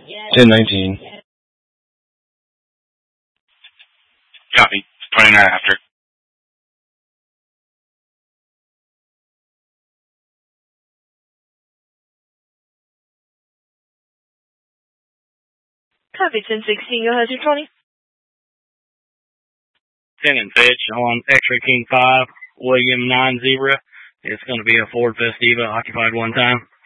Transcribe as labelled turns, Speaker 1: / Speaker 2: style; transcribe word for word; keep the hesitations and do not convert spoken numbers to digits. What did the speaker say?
Speaker 1: ten nineteen.
Speaker 2: Copy. twenty-nine after.
Speaker 3: Copy, ten sixteen, go ahead, two twenty.
Speaker 2: Send and fetch on X-Ray King five, William nine zero. It's going to be a Ford Festiva, occupied one time.